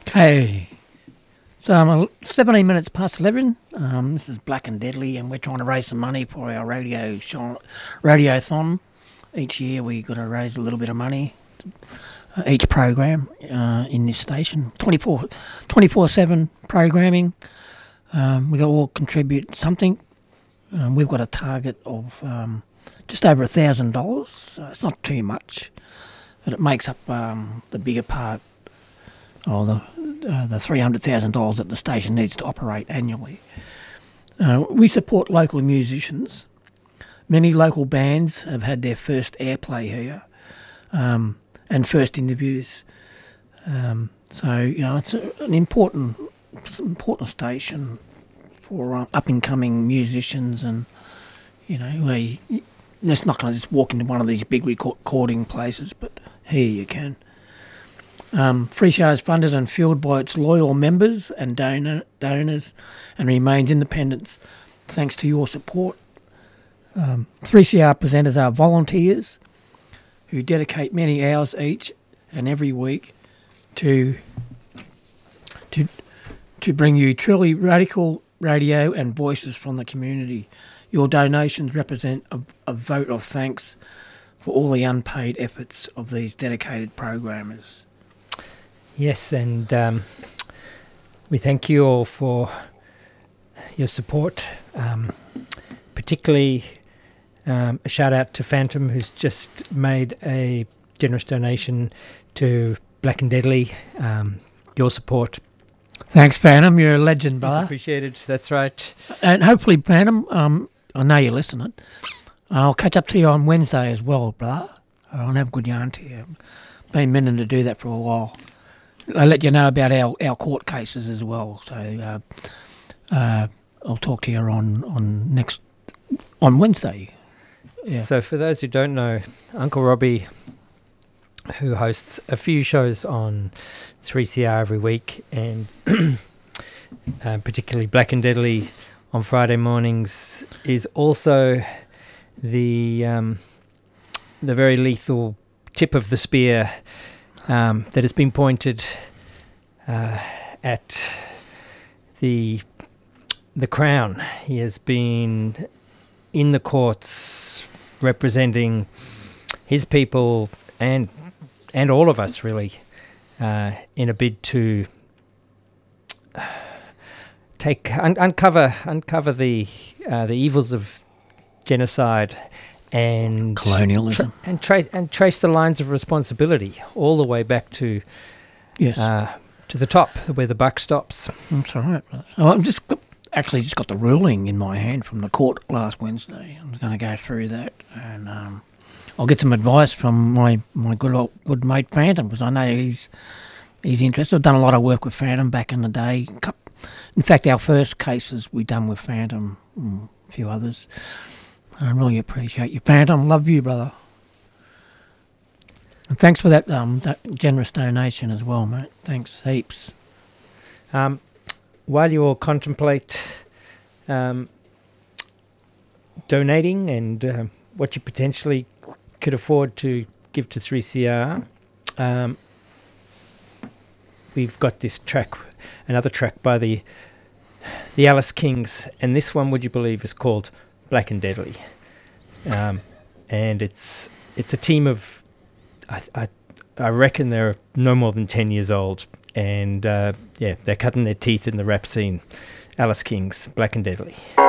Okay, so I'm 17 minutes past 11. This is Black and Deadly, and we're trying to raise some money for our radiothon. Each year we got to raise a little bit of money. Each program in this station, 24/7 programming. We got to all contribute something. We've got a target of just over $1,000. So it's not too much, but it makes up the bigger part of the $300,000 that the station needs to operate annually. We support local musicians. Many local bands have had their first airplay here and first interviews. So it's an important station for up-and-coming musicians, and it's not going to just walk into one of these big recording places, but here you can. Free Show is funded and fueled by its loyal members and donors, and remains independent thanks to your support. 3CR presenters are volunteers who dedicate many hours each and every week to bring you truly radical radio and voices from the community. Your donations represent a vote of thanks for all the unpaid efforts of these dedicated programmers. Yes, and we thank you all for your support, particularly a shout out to Phantom, who's just made a generous donation to Black and Deadly. Your support. Thanks, Phantom. You're a legend, brother. It's appreciated. That's right. And hopefully, Phantom, I know you're listening. I'll catch up to you on Wednesday as well, brother. I'll have a good yarn to you. Been meaning to do that for a while. I'll let you know about our court cases as well. So I'll talk to you on Wednesday. Yeah. So for those who don't know, Uncle Robbie, who hosts a few shows on 3CR every week, and particularly Black and Deadly on Friday mornings, is also the very lethal tip of the spear that has been pointed at the Crown. He has been in the courts representing his people and all of us, really, in a bid to uncover the evils of genocide and colonialism, and trace the lines of responsibility all the way back to to the top, where the buck stops. That's all right. So I'm just got the ruling in my hand from the court last Wednesday. I'm going to go through that, and I'll get some advice from my good mate Phantom, because I know he's interested. I've done a lot of work with Phantom back in the day. In fact, our first cases we done with Phantom, a few others. I really appreciate you, Phantom. Love you, brother. And thanks for that generous donation as well, mate. Thanks heaps. While you all contemplate donating and what you potentially could afford to give to 3CR, we've got this track, another track by the Alice Kings, and this one, would you believe, is called Black and Deadly. And it's a team of, I reckon they're no more than 10 years old, and they're cutting their teeth in the rap scene. Alice Kings, Black and Deadly.